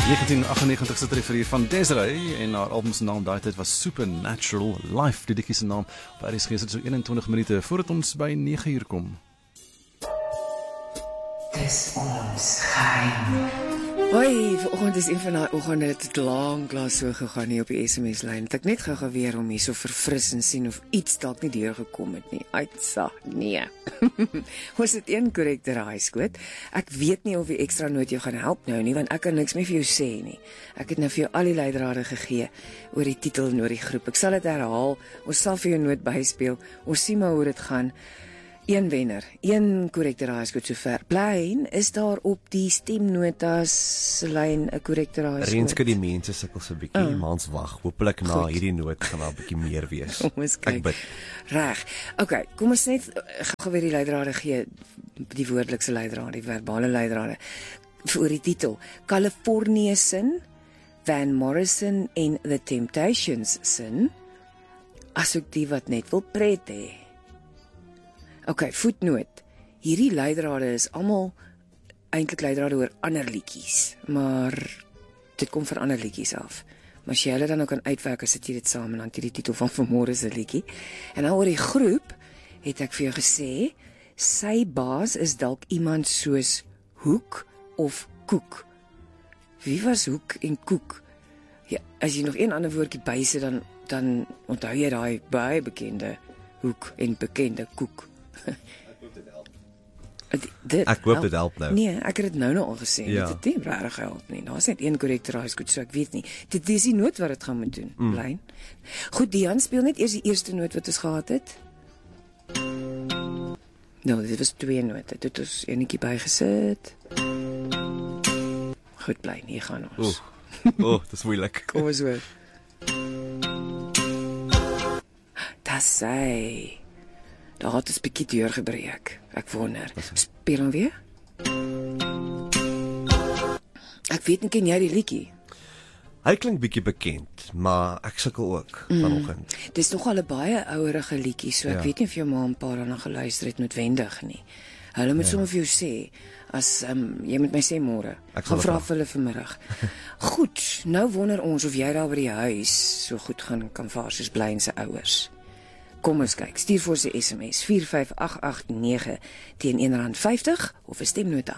1998 se treffer hier van Desiree en haar album se naam daai tyd was Supernatural Life. Die liedjie se naam op RSG is so 21 minute voordat ons by 9:00 kom. Dis ons geheim. Hoi, vanoggend is een van daai oggende het lank lank so gegaan nie op die SMS-lyn. Het ek net gou geweer om hier so verfris en sien of iets dalk nie deurgekom het nie. Uitsa, nee. Was dit een korrekte raaiskoot? Ek weet nie of die ekstra noot jou gaan help nou nie, want ek kan niks meer vir jou sê nie. Ek het nou vir jou al die leidrade gegee oor die titel en oor die groep. Ek sal dit herhaal. Ons sal vir jou noot byspeel. Ons sien maar hoe dit gaan. Een wenner, een korrekte raaiskoot sover. Plein, is daar op die stemnotas lyn 'n korrekte raaiskoot? Renske die mense sukkel so 'n bietjie, maar ons wag. Hoopelik na hierdie noot gaan daar 'n bietjie meer wees. Ek bid. Reg. Okay, kom ons net gou weer die leidrade gee, die woordelikse leidrade, die verbale leidrade vir die titel. California Sin, Van Morrison en The Temptations Sin. Asook die wat net wil pret hê. Okay, voetnoot. Hierdie leidrade is almal eintlik leidrade oor ander liedjies, maar dit kom van ander liedjies af. Maar as jy hulle dan ook kan uitwerk, as jy dit saam en dan die titel van vanmôre se liedjie. En nou oor die groep het ek vir jou gesê, sy baas is dalk iemand soos Hoek of Koek. Wie was Hoek en Koek? Ja, as jy nog een ander woordjie bysit, dan onthou jy daai baie bekende Hoek en bekende Koek. Ek hoop dit help nou. Nee, ek het dit nou al gesê. Ja. Dit het nie regtig gehelp nie. Daar's net een korrekte raaiskoot, so ek weet nie. Dit is die noot wat dit gaan moet doen, Plein. Goed, Dian, speel net eers die eerste noot wat ons gehad het. Nou, dit was 2 note. Dit het ons enetjie bygesit. Goed, Plein, hier gaan ons. Dit is moeilik. Kom ons hoor. Das sy. Daar het 'n bietjie deurgebreek. Ek wonder. Speel hom weer? Ek weet nie, ken jy die liedjie? Hy klink bietjie bekend, maar ek sukkel ook vanoggend. Dis nogal 'n baie ouerige liedjie, so ek weet nie of jou ma 'n paar daarna geluister het noodwendig nie. Hulle moet sommer vir jou sê, as jy moet my sê môre. Ek gaan vra vir hulle vanmiddag. Goed, nou wonder ons of jy daar by die huis so goed kan vaar soos Blein se ouers. Kom ons kyk, stuur vir ons 'n SMS 45889 teen R1.50 of 'n stemnota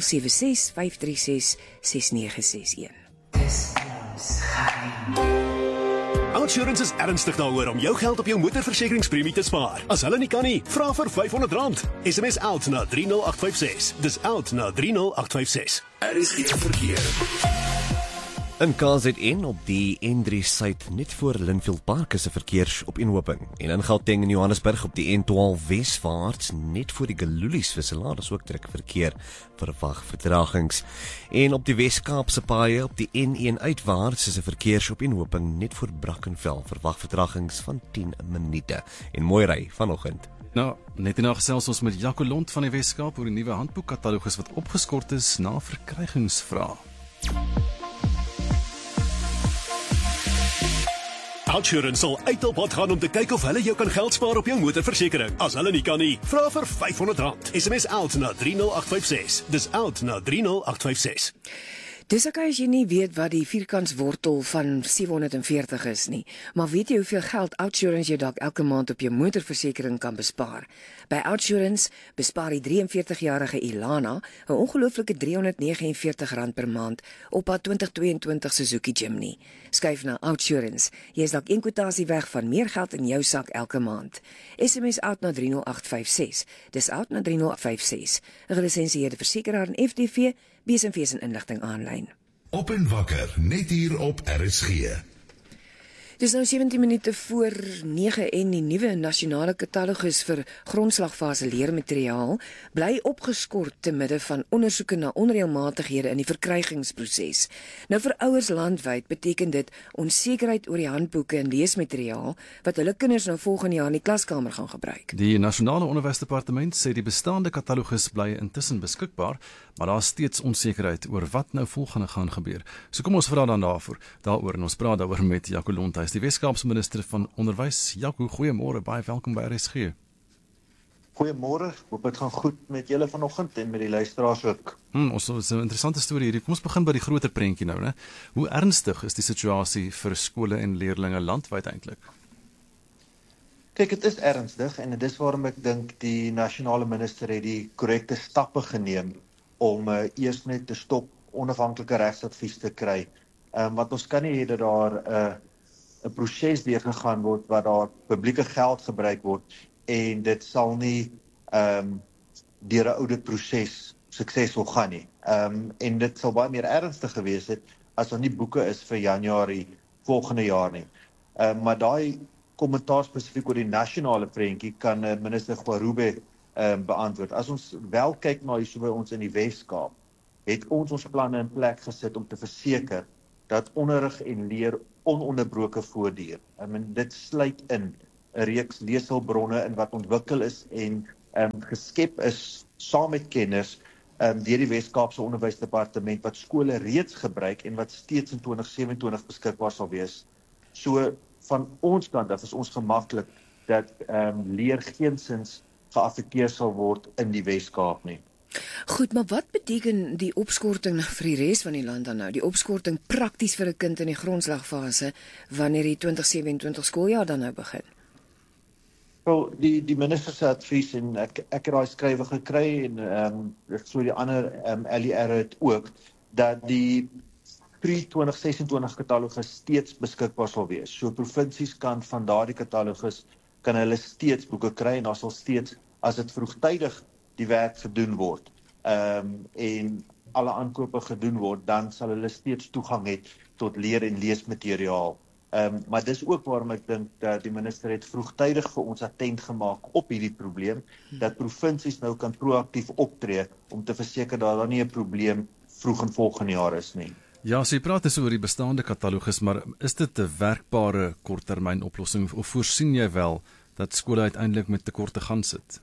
0765366961. Dis ons geheim. OUTsurance is ernstig daaroor om jou geld op jou motorversekeringspremie te spaar. As hulle nie kan nie, vra vir R500. SMS OUT na 30856. Dis OUT na 30856. RSG verkeer. In KZN op die N3 suid net voor Linfield Park is 'n verkeersopeenhoping. En in Gauteng en Johannesburg op die N12 weswaarts net voor die Galulies wisselaar is ook druk verkeer, verwag vertragings. En op die Wes-Kaapse paaie op die N1 uitwaarts is 'n verkeersopeenhoping net voor Brackenfell, verwag vertragings van 10 minute. En mooi ry vanoggend. Nou, net hierna gesels ons met Jaco Lont van die Wes-Kaap oor die nuwe handboekkatalogus wat opgeskort is na verkrygingsvrae. OUTsurance sal uit op pad gaan om te kyk of hulle jou kan geld spaar op jou motorversekering. As hulle nie kan nie, vra vir R500. SMS OUT na 30856. Dis OUT na 30856. Dis okay as jy nie weet wat die vierkantswortel van 740 is nie, maar weet jy hoeveel geld OUTsurance jou dalk elke maand op jou motorversekering kan bespaar? By OUTsurance bespaar die 43-jarige Ilana 'n ongelooflike R349 per maand op haar 2022 Suzuki Jimny. Skuif na OUTsurance. Jy is dalk een kwotasie weg van meer geld in jou sak elke maand. SMS OUT na 30856. Dis OUT na 30856. 'n gelisensieerde versekeraar en FTV, BSNV se inligting aanlyn. Op en wakker, net hier op RSG. Dis nou 17 minute voor 9 en die nuwe nasionale katalogus vir grondslagfase leermateriaal bly opgeskort te midde van ondersoeke na onreëlmatighede in die verkrygingsproses. Nou vir ouers landwyd beteken dit onsekerheid oor die handboeke en leesmateriaal wat hulle kinders nou volgende jaar in die klaskamer gaan gebruik. Die Nasionale Onderwysdepartement sê die bestaande katalogus bly intussen beskikbaar, maar daar is steeds onsekerheid oor wat nou volgende gaan gebeur. So kom ons vra dan daaroor en ons praat daaroor met Jaco Lont. Hy is die Wes-Kaapse minister van Onderwys. Jaco, goeiemôre, baie welkom by RSG. Goeiemôre, hoop dit gaan goed met julle vanoggend en met die luisteraars ook. Ons is 'n interessante storie hierdie. Kom ons begin by die groter prentjie nou, né? Hoe ernstig is die situasie vir skole en leerdlinge landwyd eintlik? Kyk, dit is ernstig en dit is waarom ek dink die nasionale minister het die korrekte stappe geneem om eers net te stop onafhanklike regsadvies te kry. Want ons kan nie hê dat daar 'n proses deurgegaan word waar daar publieke geld gebruik word en dit sal nie deur 'n auditproses suksesvol gaan nie. En dit sal baie meer ernstig gewees het as daar nie boeke is vir Januarie volgende jaar nie. Maar daai kommentaar spesifiek oor die nasionale prentjie kan minister Gwarube beantwoord. As ons wel kyk na hierso by ons in die Wes-Kaap, het ons planne in plek gesit om te verseker dat onderrig en leer ononderbroke voortduur. Dit sluit in 'n reeks leeshulpbronne in wat ontwikkel is en geskep is saam met kenners deur die Wes-Kaapse Onderwysdepartement wat skole reeds gebruik en wat steeds in 2027 beskikbaar sal wees. So van ons kant af is ons gemaklik dat leer geensins geaffekteer sal word in die Wes-Kaap nie. Goed, maar wat beteken die opskorting vir die res van die land dan nou? Die opskorting prakties vir 'n kind in die grondslagfase wanneer die 2027 skooljaar dan nou begin? Wel, die minister se advies en ek het daai skrywe gekry en so die ander LER het ook dat die pre-2026 katalogus steeds beskikbaar sal wees. So provinsies kan van daardie katalogus kan hulle steeds boeke kry en daar sal steeds as dit vroegtydig die werk gedoen word en alle aankope gedoen word, dan sal hulle steeds toegang hê tot leer- en leesmateriaal. Maar dis ook waarom ek dink dat die minister het vroegtydig vir ons attent gemaak op hierdie probleem, dat provinsies nou kan proaktief optree om te verseker dat daar nie 'n probleem vroeg in volgende jaar is nie. Ja, so jy praat dus oor die bestaande katalogus, maar is dit 'n werkbare korttermyn oplossing of voorsien jy wel dat skole uiteindelik met tekorte gaan sit?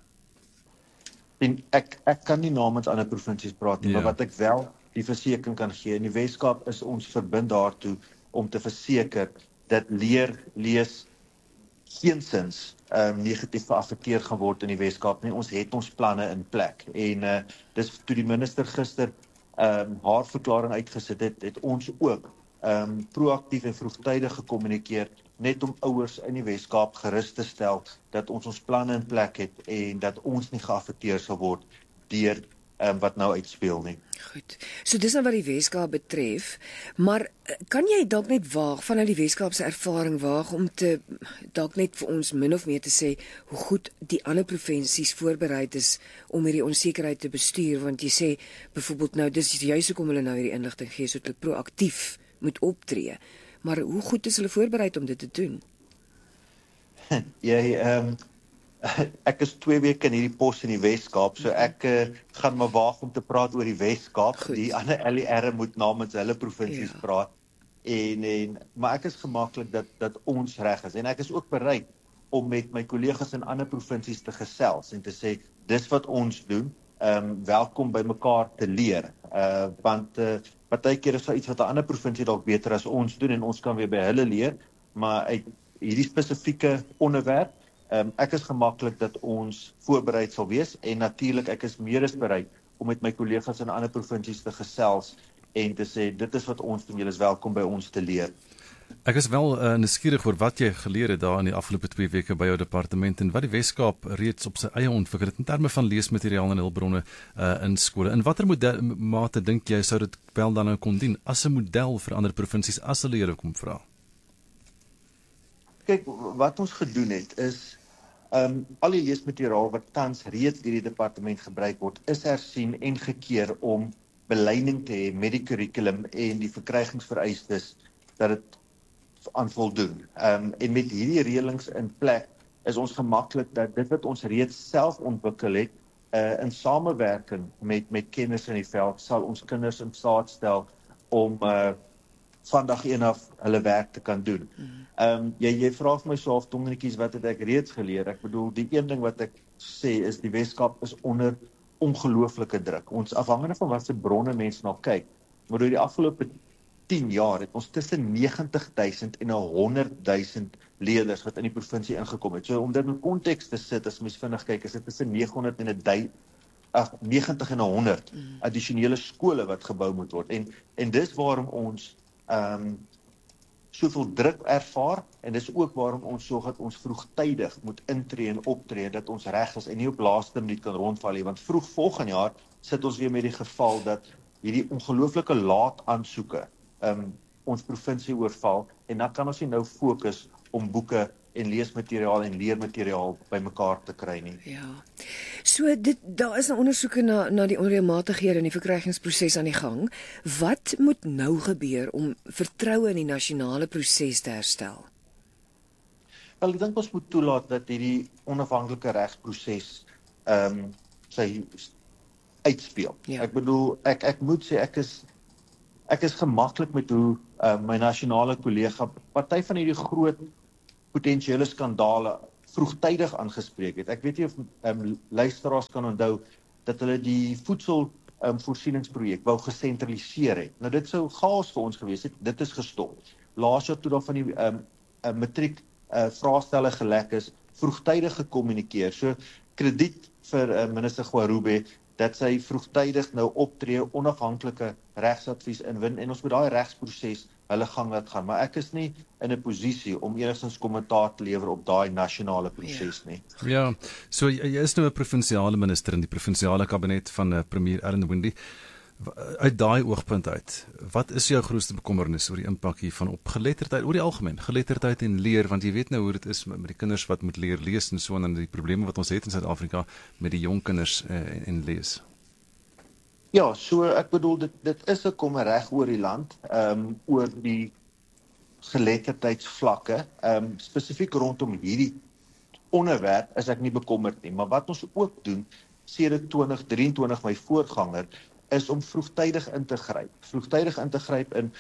En ek kan nie namens ander provinsies praat nie, maar wat ek wel die versekering kan gee, in die Wes-Kaap is ons verbind daartoe om te verseker dat leer, lees geensins negatief geaffekteer gaan word in die Wes-Kaap nie. Ons het ons planne in plek. En dis toe die minister gister haar verklaring uitgesit het ons ook proaktief en vroegtydig gekommunikeer net om ouers in die Wes-Kaap gerus te stel dat ons planne in plek het en dat ons nie geaffekteer sal word deur wat nou uitspeel nie. Goed. So dis nou wat die Wes-Kaap betref, maar kan jy dalk net waag vanuit die Wes-Kaapse ervaring waag om te dalk net vir ons min of meer te sê hoe goed die ander provinsies voorberei is om hierdie onsekerheid te bestuur, want jy sê byvoorbeeld nou dis juist hoekom hulle nou hierdie inligting gee sodat hulle proaktief moet optree. Maar hoe goed is hulle voorberei om dit te doen? Ek is 2 weke in hierdie pos in die Wes-Kaap, so ek gaan maar waag om te praat oor die Wes-Kaap. Die ander LER moet namens hulle provinsies praat. Maar ek is gemaklik dat ons reg is en ek is ook bereid om met my kollegas in ander provinsies te gesels en te sê dis wat ons doen. Welkom by mekaar te leer. Want partykeer is daar iets wat 'n ander provinsie dalk beter as ons doen en ons kan weer by hulle leer, maar uit hierdie spesifieke onderwerp ek is gemaklik dat ons voorbereid sal wees en natuurlik ek is meer as bereid om met my kollegas in ander provinsies te gesels en te sê dit is wat ons doen, julle is welkom by ons te leer. Ek is wel nuuskierig oor wat jy geleer het daar in die afgelope 2 weke by jou departement en wat die Wes-Kaap reeds op sy eie ontwikkel het in terme van leesmateriaal en hulpbronne in skole. In watter mate dink jy sou dit wel dan nou kon dien as 'n model vir ander provinsies as hulle julle kom vra? Kyk, wat ons gedoen het is al die leesmateriaal wat tans reeds deur die departement gebruik word, is hersien en gekeer om beleiding te hê met die kurrikulum en die verkrygingsvereistes dat dit aan voldoen. En met hierdie reëlings in plek is ons gemaklik dat dit wat ons reeds self ontwikkel het in samewerking met kenners in die veld sal ons kinders in staat stel om van dag 1 af hulle werk te kan doen. Jy vra vir my so half tongetjies wat het ek reeds geleer. Ek bedoel die een ding wat ek sê is die Wes-Kaap is onder ongelooflike druk. Ons afhangende van watter bronne mense na kyk, maar oor die afgelope 10 jaar het ons tussen 90,000 en 100,000 leerders wat in die provinsie ingekom het. So om dit in konteks te sit, as mens vinnig kyk, is dit tussen 90 en 100 addisionele skole wat gebou moet word. En dis waarom ons soveel druk ervaar, en dis ook waarom ons sorg dat ons vroegtydig moet intree en optree, dat ons reg is en nie op laaste minuut kan rondval nie, want vroeg volgende jaar sit ons weer met die geval dat hierdie ongelooflike laat aansoeke ons provinsie oorval, en dan kan ons nie nou fokus om boeke en leesmateriaal en leermateriaal bymekaar te kry nie. Ja. So daar is 'n ondersoeke na die onreëlmatighede in die verkrygingsproses aan die gang. Wat moet nou gebeur om vertroue in die nasionale proses te herstel? Wel, ek dink ons moet toelaat dat hierdie onafhanklike regsproses sy uitspeel. Ja. Ek bedoel, ek moet sê ek is gemaklik met hoe my nasionale kollega party van hierdie groot potensiële skandale vroegtydig aangespreek het. Ek weet nie of luisteraars kan onthou dat hulle die voedselvoorsieningsprojek wou gesentraliseer het. Nou dit sou chaos vir ons gewees het, dit is gestop. Laas jaar toe daar van die matriek vraestelle gelek is, vroegtydig gekommunikeer. So krediet vir minister Gwarube dat sy vroegtydig nou optree, onafhanklike regsadvies inwin, en ons moet daai regsproses hulle gang laat gaan, maar ek is nie in 'n posisie om enigstens kommentaar te lewer op daai nasionale proses nie. Ja, so jy is nou 'n provinsiale minister in die provinsiale kabinet van premier Ellen Windey. Uit daai oogpunt uit, wat is jou grootste bekommernis oor die impak hiervan op geletterdheid, oor die algemeen, geletterdheid en leer, want jy weet nou hoe dit is met die kinders wat moet leer lees en so, en die probleme wat ons het in Suid-Afrika met die jong kinders en lees. Ja, so ek bedoel, dit is 'n kommer reg oor die land, oor die geletterdheidsvlakke, spesifiek rondom hierdie onderwerp is ek nie bekommerd nie, maar wat ons ook doen, sedert 2023 my voorganger, is om vroegtydig in te gryp in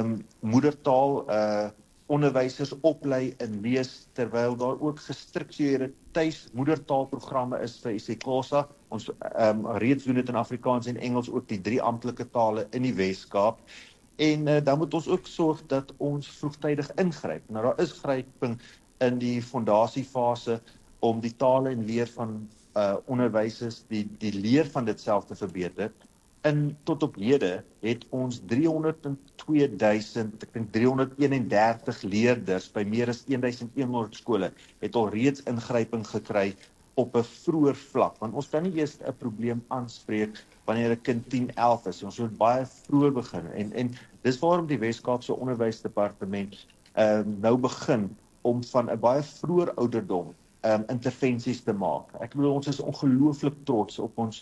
moedertaal onderwysers oplei in lees, terwyl daar ook gestruktureerde moedertaalprogramme is vir isiXhosa. Ons reeds doen dit in Afrikaans en Engels, ook die 3 amptelike tale in die Wes-Kaap. En dan moet ons ook sorg dat ons vroegtydig ingryp. Nou daar is gryping in die fondasiefase om die tale en leer van onderwysers, die leer van dit self te verbeter. En tot op hede het ons 331 leerders by meer as 1100 skole het al reeds ingryping gekry op 'n vroeër vlak, want ons kan nie eers 'n probleem aanspreek wanneer 'n kind 10, 11 is. Ons moet baie vroeër begin en dis waarom die Wes-Kaapse Onderwysdepartement nou begin om van 'n baie vroeër ouderdom intervensies te maak. Ek bedoel, ons is ongelooflik trots op ons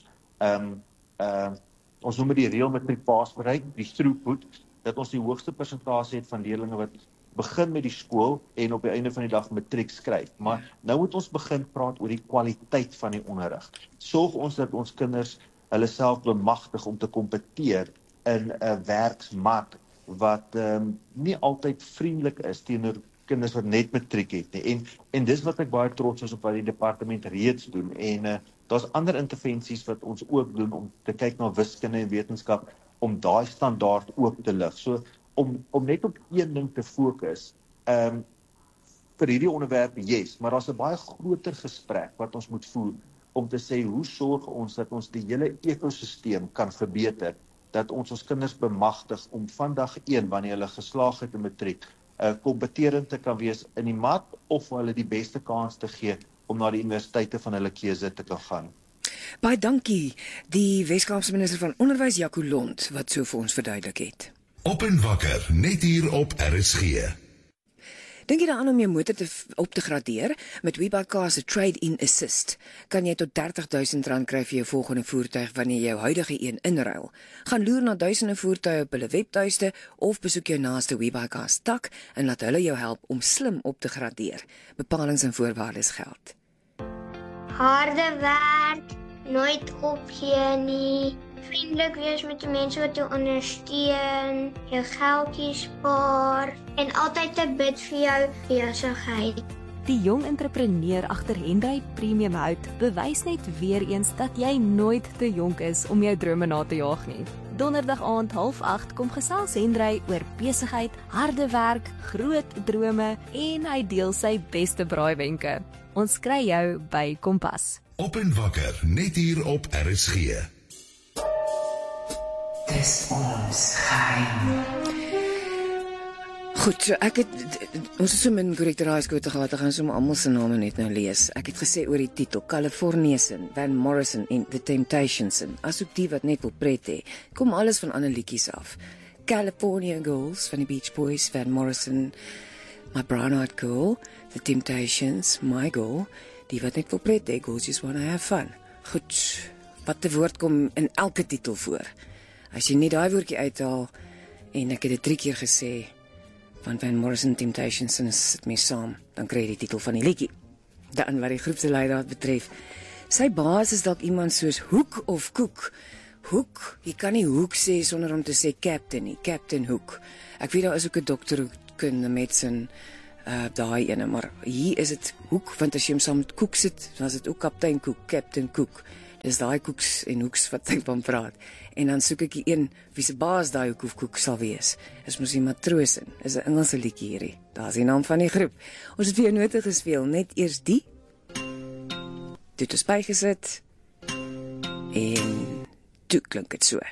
ons noem die reël matriek paasbereik, die throughput, dat ons die hoogste persentasie het van leerders wat begin met die skool en op die einde van die dag matriek skryf. Maar nou moet ons begin praat oor die kwaliteit van die onderrig. Sorg ons dat ons kinders hulle self bemagtig om te kompeteer in 'n werksmark wat nie altyd vriendelik is teenoor kinders wat net matriek het nie. En dis wat ek baie trots is op wat die departement reeds doen. En daar's ander intervensies wat ons ook doen om te kyk na wiskunde en wetenskap om daai standaard ook te lig. So om net op een ding te fokus vir hierdie onderwerp, yes, maar daar's 'n baie groter gesprek wat ons moet voer om te sê hoe sorg ons dat ons die hele ekosisteem kan verbeter, dat ons kinders bemagtig om van dag 1 wanneer hulle geslaag het in matriek kompeterend te kan wees in die mat of hulle die beste kans te gee om na die universiteite van hulle keuse te kan gaan. Baie dankie, die Wes-Kaapse minister van Onderwys, Jaco Lont, wat so vir ons verduidelik het. Op en wakker, net hier op RSG. Dink jy daaraan om jou motor op te gradeer? Met WeBuyCars se Trade-in Assist kan jy tot R30,000 kry vir jou volgende voertuig wanneer jy jou huidige een inruil. Gaan loer na duisende voertuie op hulle webtuiste of besoek jou naaste WeBuyCars tak en laat hulle jou help om slim op te gradeer. Bepalings en voorwaardes geld. Harde werk, nooit opgee nie. Vriendelik wees met die mense wat jou ondersteun, jou geldjie spaar en altyd te bid vir jou besigheid. Die jong entrepreneur agter Hendry Premium Hout bewys net weer eens dat jy nooit te jonk is om jou drome na te jaag nie. Donderdag aand 7:30 kom gesels Hendrey oor besigheid, harde werk, groot drome en hy deel sy beste braaiwenke. Ons kry jou by Kompas. Op en wakker, net hier op RSG. Dis ons geheim. Goed, so ons het so min korrekte raaiskote gehad, ek gaan sommer almal se name net nou lees. Ek het gesê oor die titel, Californiasin, Van Morrison en The Temptationsin, asook die wat net wil pret hê, kom alles van ander liedjies af. California Girls van die Beach Boys, Van Morrison, My Brown Eyed Girl, The Temptations, My Girl, die wat net wil pret hê, Girls Just Wanna Have Fun. Goed, wat die woord kom in elke titel voor. As jy net daai woordjie uithaal, en ek het dit 3 keer gesê, van Morrison Temptations en sit mee saam, dan kry jy die titel van die liedjie. Dan wat die groep se leidraad betref, sy baas is dalk iemand soos Hoek of Koek. Hoek, jy kan nie Hoek sê sonder om te sê Captain nie, Captain Hoek. Ek weet daar is ook 'n dokterkunde medicine daai ene, maar hier is dit Hoek, want as jy hom saam met Koek sit, dan is dit ook Kaptein Koek, Captain Koek. Dis daai koeks en hoeks wat ek van praat. En dan soek ek die een wie se baas daai hoek of koek sal wees. Is mos die matroos in. Is 'n Engelse liedjie hierdie. Daar's die naam van die groep. Ons het vir jou note gespeel, net eers die. Dit is bygesit. En toe klink dit so.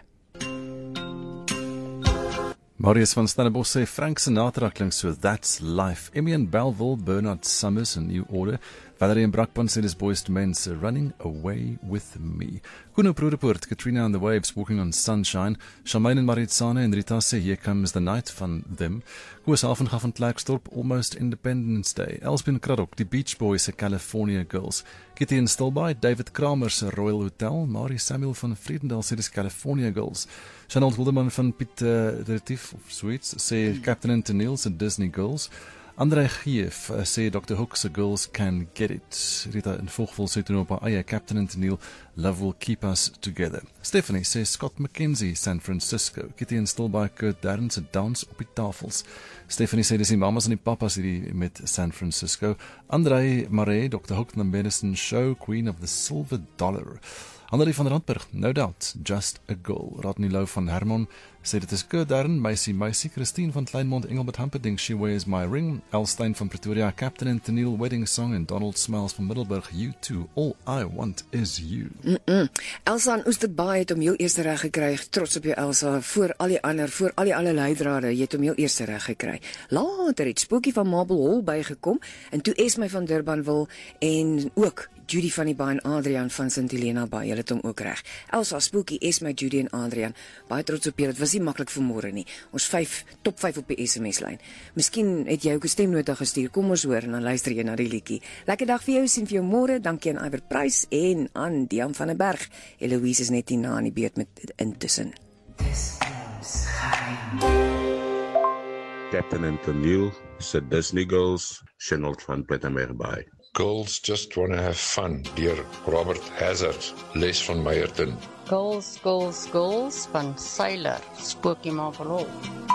Marius van Stellenbosch sê Frank Sinatra klink so That's Life. Emian Belleville, Bernard Summers in New Order. Valerie en Brakpan sê dis Boyz II Men se Running Away With Me. Kuno Broederpoort, Katrina and the Waves, Walking on Sunshine. Charmaine en Maritsane en Rita sê Here Comes the Night van Them. Koos Halfenga van Klerksdorp, Almost Independence Day. Elspien Kraddock, die Beach Boys se California Girls. Kitty en Stilbaai, David Kramer se Royal Hotel. Marie Samuel van Vredendal sê dis California Girls. Chanel Wilderman van Piet Retief of Sweets sê Captain and Tennille se Disney Girls. André Geef sê Dr. Hook se Girls Can Get It. Rita in Volgvol sê toen op haar eie Captain and Tennille, Love Will Keep Us Together. Stephanie sê Scott McKenzie, San Francisco. Kitty en Stilbaai, Kurt Darren se Dans op die Tafels. Stephanie sê dis die mamas en die papas hierdie met San Francisco. André Marais, Dr. Hook, The Medicine Show, Queen of the Silver Dollar. André van Randburg, No Doubt, Just a Girl. Rodney Lou van Hermon sê dit is Kurt Darren, Meisie, Christine van Kleinmond, Engelbert Humperdinck, She Wears My Ring, Elstein van Pretoria, Captain and Tennille, Wedding Song en Donald Smiles van Middelburg, You Too, All I Want Is You. Elsa en Oesterbaai het hom heel eerste reg gekry, trots op jou Elsa, voor al die ander leidrade, jy het hom heel eerste reg gekry. Later het Spookie van Marble Hall bygekom, en toe Esme van Durbanville, en ook Judy van die Baai en Adrian van St. Helena Baai, hulle het hom ook reg. Elsa, Spookie, Esme, Judy en Adrian, baie trots op julle, dit was nie maklik vir môre nie. Ons top 5 op die SMS-lyn. Miskien het jy ook 'n stemnota gestuur, kom ons hoor, en dan luister jy na die liedjie. Lekker dag vir jou, sien vir jou môre, dankie aan Iver Prys en aan Dian van den Berg. Eloise is net hier na in die beurt met Intussen. Dis ons geheim. Captain and Tennille se Disney Girls, Chanel van Pietermaritzburg. Girls Just Wanna Have Fun deur Robert Hazard, Les van Meyerton. Girls van Sailor, Spookie Marble Hall.